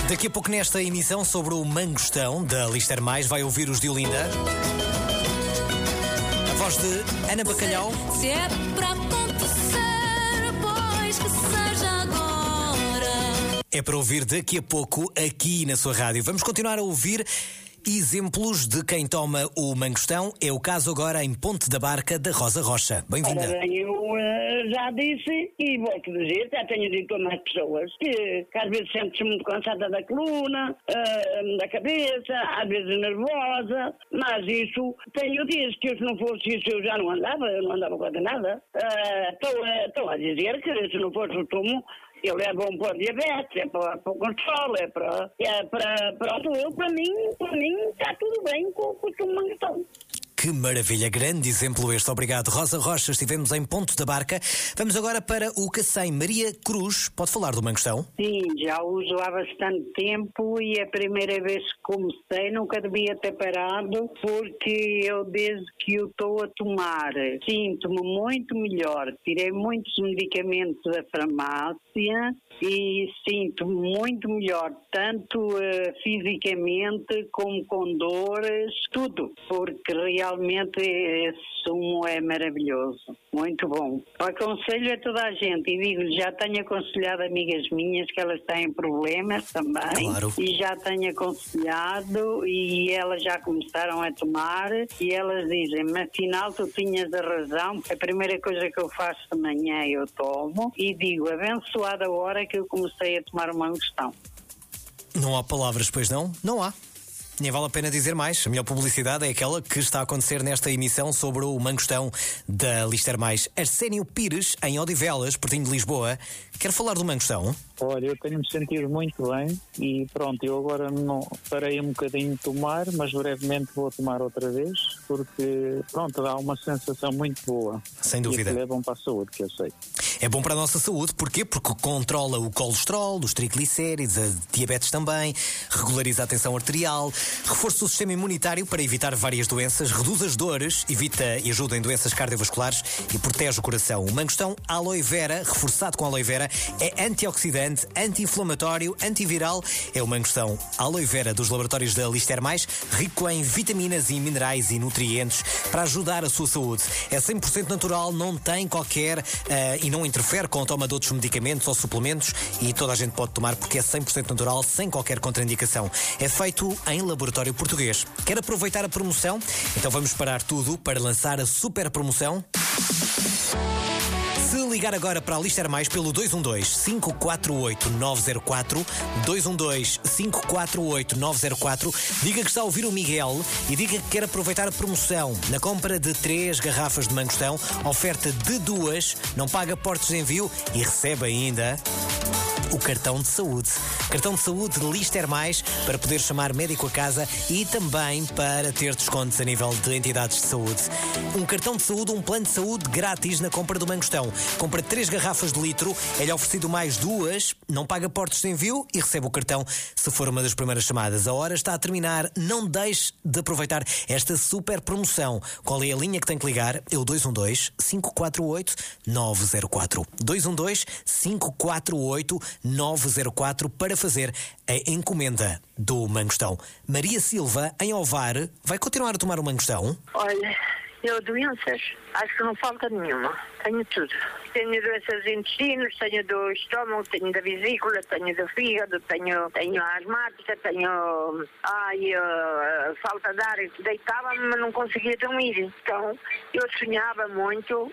Daqui a pouco nesta emissão sobre o mangostão da Lister Mais vai ouvir os de Olinda. A voz de Ana Bacalhau. Se é para acontecer, pois que seja agora. É para ouvir daqui a pouco aqui na sua rádio. Vamos continuar a ouvir exemplos de quem toma o mangostão. É o caso agora em Ponte da Barca da Rosa Rocha. Bem-vinda. Ora bem, eu já disse e vou te dizer, já tenho dito a mais pessoas que às vezes sente-se muito cansada da coluna, da cabeça, às vezes nervosa, mas isso tenho dias que se não fosse isso eu já não andava quase nada. Estou a dizer que se não fosse o túmulo eu levo um para diabetes, é para o colesterol, para mim está tudo bem com o mangostão. Que maravilha, grande exemplo este. Obrigado, Rosa Rocha. Estivemos em Ponte da Barca. Vamos agora para o Cacém. Maria Cruz, pode falar do mangostão? Sim, já uso há bastante tempo e a primeira vez que comecei nunca devia ter parado, porque eu desde que o estou a tomar sinto-me muito melhor. Tirei muitos medicamentos da farmácia e sinto-me muito melhor, tanto fisicamente como com dores, tudo, porque realmente esse sumo é maravilhoso, muito bom. Aconselho a toda a gente e digo, já tenho aconselhado amigas minhas que elas têm problemas também, claro. E já tenho aconselhado e elas já começaram a tomar e elas dizem, mas afinal tu tinhas a razão, a primeira coisa que eu faço de manhã eu tomo e digo, abençoada a hora que eu comecei a tomar uma mangostão. Não há palavras, pois não? Não há. Nem vale a pena dizer mais. A melhor publicidade é aquela que está a acontecer nesta emissão sobre o mangostão da Lister Mais. Arsénio Pires, em Odivelas, pertinho de Lisboa, quer falar do mangostão? Olha, eu tenho-me sentido muito bem e pronto, eu agora não parei um bocadinho de tomar, mas brevemente vou tomar outra vez, porque pronto, dá uma sensação muito boa. Sem dúvida. E é bom para a saúde, que eu sei. É bom para a nossa saúde, porquê? Porque controla o colesterol, os triglicéridos, a diabetes também, regulariza a tensão arterial, reforça o sistema imunitário para evitar várias doenças, reduz as dores, evita e ajuda em doenças cardiovasculares e protege o coração. O mangostão aloe vera, reforçado com aloe vera, é antioxidante, anti-inflamatório, antiviral. É o mangostão aloe vera dos laboratórios da Lister Mais, rico em vitaminas e minerais e nutrientes para ajudar a sua saúde. É 100% natural, não tem qualquer e não interfere com a toma de outros medicamentos ou suplementos e toda a gente pode tomar porque é 100% natural, sem qualquer contraindicação. É feito em laboratório português. Quer aproveitar a promoção? Então vamos parar tudo para lançar a super promoção. Se ligar agora para a Lister Mais pelo 212-548-904, 212-548-904, diga que está a ouvir o Miguel e diga que quer aproveitar a promoção. Na compra de 3 garrafas de mangostão, oferta de 2, não paga portos de envio e recebe ainda o cartão de saúde. Cartão de saúde de Lister Mais para poder chamar médico a casa e também para ter descontos a nível de entidades de saúde. Um cartão de saúde, um plano de saúde grátis na compra do mangostão. Compra 3 garrafas de litro, é-lhe oferecido mais 2, não paga portos de envio e recebe o cartão se for uma das primeiras chamadas. A hora está a terminar, não deixe de aproveitar esta super promoção. Qual é a linha que tem que ligar? É o 212-548-904. 212-548-904 para fazer a encomenda do mangostão. Maria Silva, em Ovar, vai continuar a tomar o mangostão? Olha, eu doenças, acho que não falta nenhuma. Tenho tudo. Tenho doenças de intestinos, tenho do estômago, tenho da vesícula, tenho do fígado, tenho asmática, tenho falta de ar. Deitava-me, mas não conseguia dormir. Então, eu sonhava muito